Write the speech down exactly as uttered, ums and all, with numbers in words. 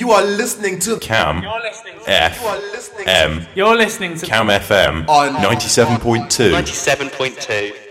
You are listening to Cam You're listening to F You are listening M. You're listening to Cam F M on ninety-seven point two. ninety-seven point two.